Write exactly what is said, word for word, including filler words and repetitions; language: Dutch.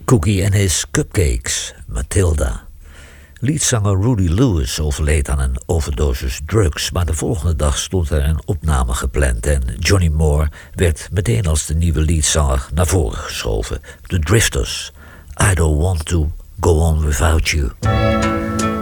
Cookie and his Cupcakes, Matilda. Leadzanger Rudy Lewis overleed aan een overdosis drugs, maar de volgende dag stond er een opname gepland en Johnny Moore werd meteen als de nieuwe leadzanger naar voren geschoven. The Drifters, I Don't Want To Go On Without You.